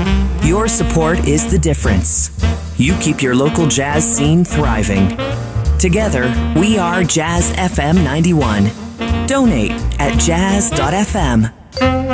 Your support is the difference. You keep your local jazz scene thriving. Together, we are Jazz FM 91. Donate at jazz.fm.